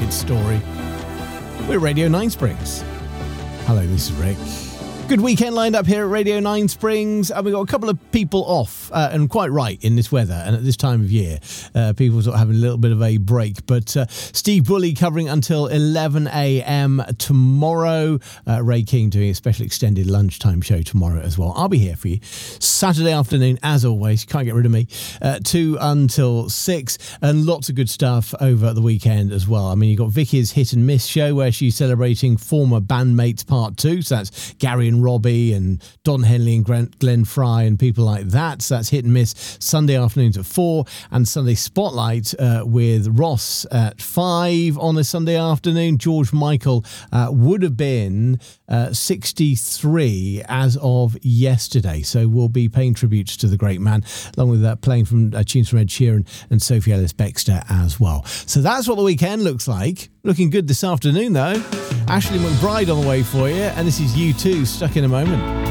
David Story. We're Radio 9 Springs. Hello, this is Rick. Good weekend lined up here at Radio 9 Springs, and we've got a couple of people off, and quite right in this weather and at this time of year. People sort of having a little bit of a break, but Steve Bully covering until 11 a.m. tomorrow. Ray King doing a special extended lunchtime show tomorrow as well. I'll be here for you Saturday afternoon, as always. You can't get rid of me. 2 until 6, and lots of good stuff over the weekend as well. I mean, you've got Vicky's Hit and Miss show where she's celebrating former bandmates part 2. So that's Gary and Robbie and Don Henley and Glenn Fry and people like that. So that's Hit and Miss Sunday afternoons at 4, and Sunday Spotlight with Ross at 5 on a Sunday afternoon. George Michael would have been 63 as of yesterday. So we'll be paying tributes to the great man, along with playing from tunes from Ed Sheeran and Sophie Ellis-Bextor as well. So that's what the weekend looks like. Looking good this afternoon though. Ashley McBride on the way for you, and this is U2, Stuck in a Moment.